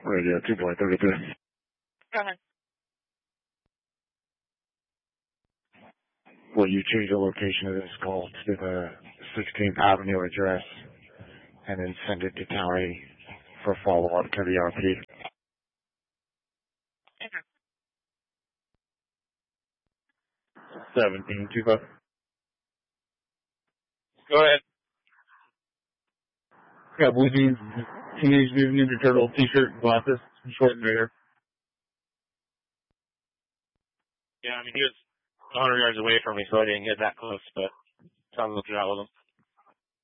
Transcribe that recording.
Radio 2.32. Go ahead. Will you change the location of this call to the 16th Avenue address and then send it to Tally for follow-up to the RP? Okay. 1725. Go ahead. Yeah, blue jeans, Teenage Mutant Ninja Turtle t-shirt, glasses, short and hair. Yeah, I mean, he was 100 yards away from me, so I didn't get that close, but sounds like you're out with him.